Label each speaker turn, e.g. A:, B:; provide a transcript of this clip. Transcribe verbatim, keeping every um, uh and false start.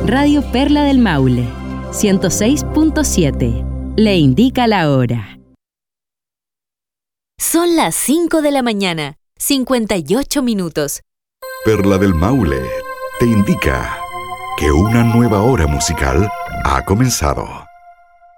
A: Radio Perla del Maule, ciento seis punto siete. Le indica la hora.
B: Son las cinco de la mañana, cincuenta y ocho minutos.
C: Perla del Maule te indica que una nueva hora musical ha comenzado.